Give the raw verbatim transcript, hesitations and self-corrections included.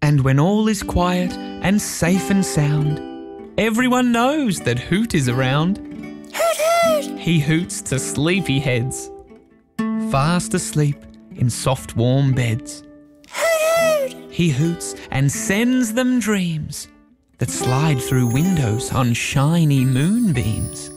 And when all is quiet and safe and sound, everyone knows that Hoot is around. Hoot, hoot! He hoots to sleepy heads, fast asleep in soft warm beds. Hoot, hoot! He hoots and sends them dreams that slide through windows on shiny moonbeams.